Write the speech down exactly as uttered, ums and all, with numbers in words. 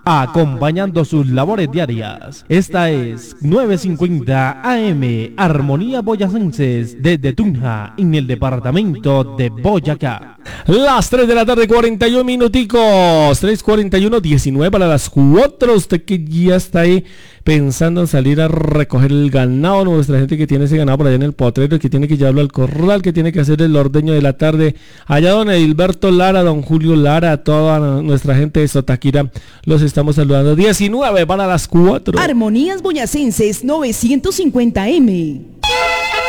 acompañando sus labores diarias. Esta es novecientos cincuenta A M, Armonía Boyacenses, desde Tunja, en el departamento de Boyacá. Las tres de la tarde, cuarenta y uno minuticos, tres cuarenta y uno, diecinueve para las cuatro. Usted que ya está ahí pensando en salir a recoger el ganado, nuestra gente que tiene ese ganado por allá en el potrero, que tiene que llevarlo al corral, que tiene que hacer el ordeño de la tarde. Allá don Edilberto Lara, don Julio Lara, toda nuestra gente de Sotaquira, los estamos saludando. diecinueve para las cuatro. Armonías Boyacenses novecientos cincuenta M.